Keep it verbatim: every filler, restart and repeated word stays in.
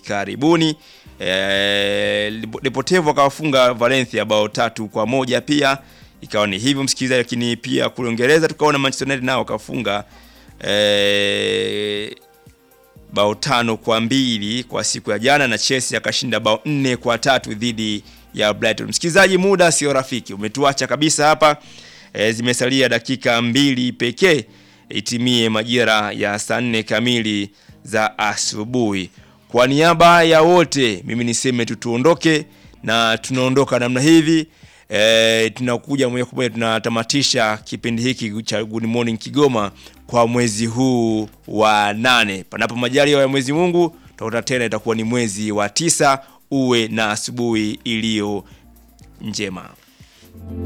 karibuni. Eh, Deportivo akawafunga Valencia bao tatu kwa moja pia. Ikawa ni hivyo msikilizaji, lakini pia kule Uingereza tukaona Manchester United nao kafunga eh, bao tano kwa mbili kwa siku ya jana, na Chelsea akashinda bao nne kwa tatu dhidi ya Brighton. Msikilizaji, muda sio rafiki, umetuacha kabisa hapa. E, zimesalia dakika mbili pekee itimie majira ya saa nne kamili za asubuhi. Kwa niaba ya wote mimi niseme tutuondoke, na tunaondoka namna hivi. E, tunakuja moja kwa moja tunatamatisha kipindi hiki cha Good Morning Kigoma kwa mwezi huu wa nane. Panapo majaliwa ya Mwenyezi Mungu tutakutana tena, itakuwa ni mwezi wa tisa. Uwe na asubuhi iliyo njema.